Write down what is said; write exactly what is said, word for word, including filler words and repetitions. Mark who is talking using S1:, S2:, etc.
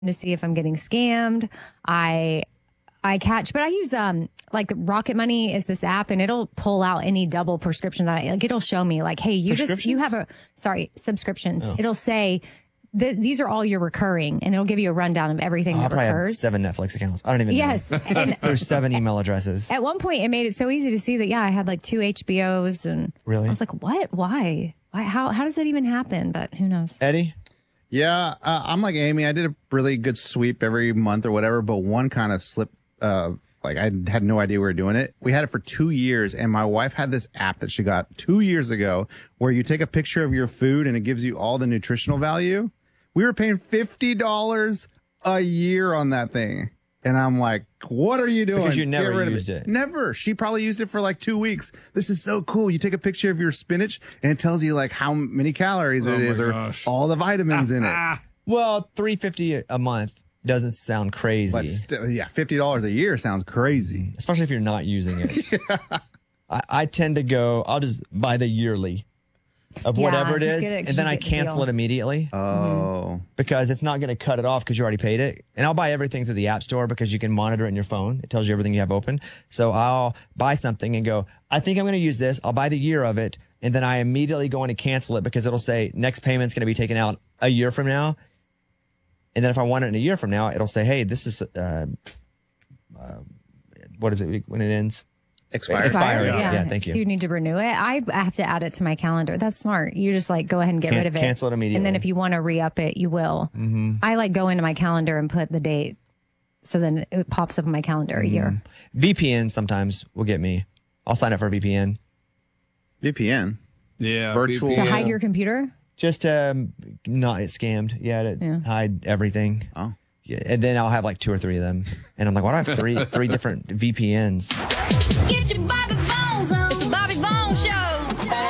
S1: to see if I'm getting scammed. I I catch, but I use um like Rocket Money is this app, and it'll pull out any double prescription that I like. It'll show me like, hey, you just you have a sorry subscriptions. Oh. It'll say th- these are all your recurring, and it'll give you a rundown of everything
S2: oh,
S1: that
S2: I probably
S1: recurs.
S2: Have seven Netflix accounts. I don't even.
S1: Yes,
S2: know.
S1: And
S2: there's seven email addresses.
S1: At one point, it made it so easy to see that yeah, I had like two H B Os, and
S2: really,
S1: I was like, what? Why? Why? How? How does that even happen? But who knows?
S2: Eddie.
S3: Yeah, uh, I'm like Amy. I did a really good sweep every month or whatever, but one kind of slipped. Uh, like I had no idea we were doing it. We had it for two years, and my wife had this app that she got two years ago where you take a picture of your food and it gives you all the nutritional value. We were paying fifty dollars a year on that thing. And I'm like, what are you doing?
S2: Because you never used it.
S3: it. Never. She probably used it for like two weeks. This is so cool. You take a picture of your spinach and it tells you like how many calories
S4: oh
S3: it is or
S4: gosh.
S3: all the vitamins in it.
S2: Well, three hundred fifty dollars a month doesn't sound crazy.
S3: But still, yeah, fifty dollars a year sounds crazy.
S2: Especially if you're not using it. yeah. I, I tend to go, I'll just buy the yearly of
S1: yeah,
S2: whatever it is,
S1: it,
S2: and then I cancel it immediately.
S3: Oh.
S2: Mm-hmm. Because it's not going to cut it off because you already paid it. And I'll buy everything through the App Store because you can monitor it in your phone. It tells you everything you have open. So I'll buy something and go, I think I'm going to use this. I'll buy the year of it. And then I immediately go in to cancel it because it'll say next payment's going to be taken out a year from now. And then if I want it in a year from now, it'll say, hey, this is, uh, uh, what is it when it ends?
S3: Expired.
S2: Expired.
S1: Yeah.
S2: Yeah. yeah, thank you.
S1: So you need to renew it. I have to add it to my calendar. That's smart. You just like go ahead and get
S2: Can-
S1: rid of it.
S2: cancel it immediately.
S1: And then if you want to re-up it, you will.
S2: Mm-hmm.
S1: I like go into my calendar and put the date. So then it pops up in my calendar a year.
S2: Mm-hmm. V P N sometimes will get me. I'll sign up for a V P N.
S3: V P N?
S4: Yeah.
S3: Virtual.
S4: V P N.
S1: To hide your computer?
S2: Just to um, not get scammed. Yeah, to
S1: Yeah.
S2: hide everything.
S3: Oh.
S2: Yeah, and then I'll have like two or three of them. And I'm like, why do I have three three different V P Ns?
S5: Get your Bobby